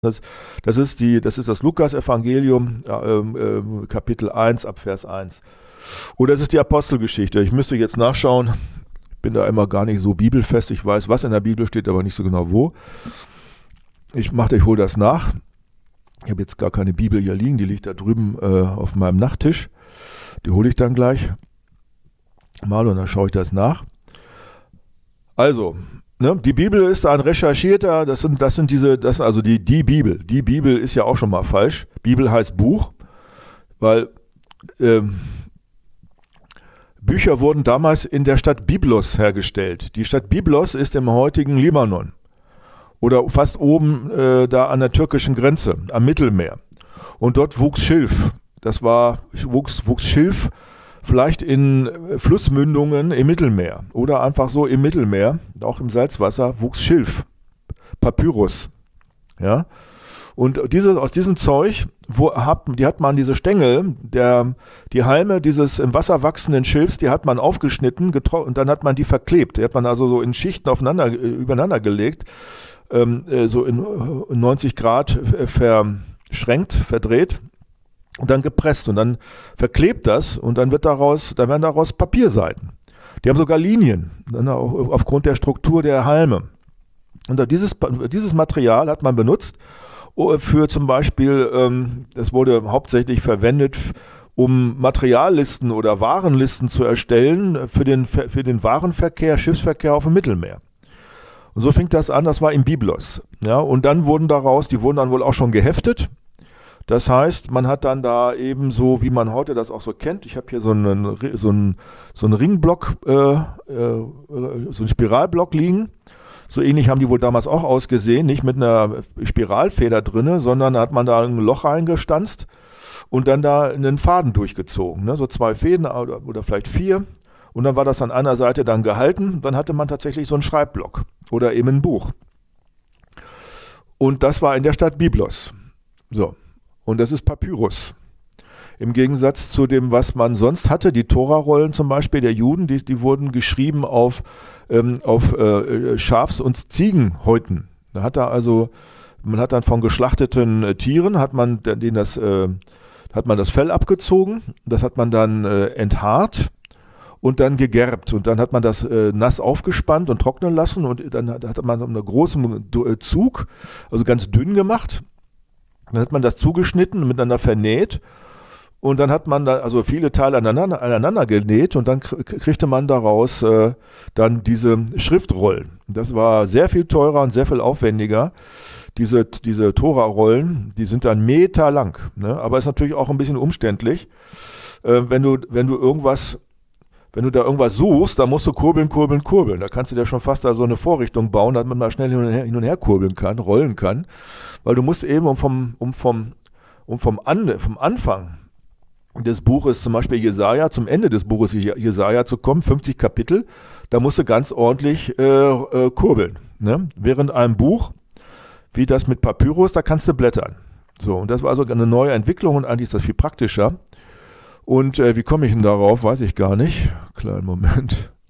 Das, das ist das Lukas-Evangelium, Kapitel 1 ab Vers 1. Oder es ist die Apostelgeschichte. Ich müsste jetzt nachschauen. Ich bin da immer gar nicht so bibelfest. Ich weiß, was in der Bibel steht, aber nicht so genau wo. Ich hole das nach. Ich habe jetzt gar keine Bibel hier liegen. Die liegt da drüben auf meinem Nachttisch. Die hole ich dann gleich mal und dann schaue ich das nach. Also, die Bibel ist ein recherchierter, die Bibel. Die Bibel ist ja auch schon mal falsch. Bibel heißt Buch, weil Bücher wurden damals in der Stadt Byblos hergestellt. Die Stadt Byblos ist im heutigen Libanon oder fast oben da an der türkischen Grenze, am Mittelmeer. Und dort wuchs Schilf. Wuchs Schilf vielleicht in Flussmündungen im Mittelmeer oder einfach so im Mittelmeer, auch im Salzwasser, wuchs Schilf, Papyrus. Ja? Und aus diesem Zeug, hat man diese Stängel, die Halme dieses im Wasser wachsenden Schilfs, die hat man aufgeschnitten und dann hat man die verklebt. Die hat man also so in Schichten übereinander gelegt, so in 90 Grad verdreht. Und dann gepresst und dann verklebt das und dann werden daraus Papierseiten. Die haben sogar Linien, aufgrund der Struktur der Halme. Und dieses Material hat man benutzt für zum Beispiel, das wurde hauptsächlich verwendet, um Materiallisten oder Warenlisten zu erstellen für den Warenverkehr, Schiffsverkehr auf dem Mittelmeer. Und so fing das an, das war in Byblos. Ja, und dann die wurden dann wohl auch schon geheftet. Das heißt, man hat dann da eben so, wie man heute das auch so kennt, ich habe hier so einen Ringblock, so einen Spiralblock liegen. So ähnlich haben die wohl damals auch ausgesehen, nicht mit einer Spiralfeder drinne, sondern da hat man da ein Loch reingestanzt und dann da einen Faden durchgezogen. Ne? So 2 Fäden oder vielleicht 4. Und dann war das an einer Seite dann gehalten. Dann hatte man tatsächlich so einen Schreibblock oder eben ein Buch. Und das war in der Stadt Byblos. So. Und das ist Papyrus. Im Gegensatz zu dem, was man sonst hatte, die Tora-Rollen zum Beispiel der Juden, die wurden geschrieben auf Schafs- und Ziegenhäuten. Man hat dann von geschlachteten Tieren, hat man das Fell abgezogen, das hat man dann enthaart und dann gegerbt. Und dann hat man das nass aufgespannt und trocknen lassen und dann hat man einen großen Zug, also ganz dünn gemacht. Dann hat man das zugeschnitten und miteinander vernäht und dann hat man da also viele Teile aneinander genäht und dann kriegte man daraus dann diese Schriftrollen. Das war sehr viel teurer und sehr viel aufwendiger. Diese Tora-Rollen, die sind dann meterlang, ne? Aber ist natürlich auch ein bisschen umständlich. Wenn du da irgendwas suchst, dann musst du kurbeln. Da kannst du dir schon fast da so eine Vorrichtung bauen, damit man mal schnell hin und her kurbeln kann, rollen kann. Weil du musst eben, vom Anfang des Buches, zum Beispiel Jesaja, zum Ende des Buches Jesaja zu kommen, 50 Kapitel, da musst du ganz ordentlich kurbeln. Ne? Während einem Buch, wie das mit Papyrus, da kannst du blättern. So, und das war also eine neue Entwicklung und eigentlich ist das viel praktischer. Und wie komme ich denn darauf, weiß ich gar nicht. Kleinen Moment.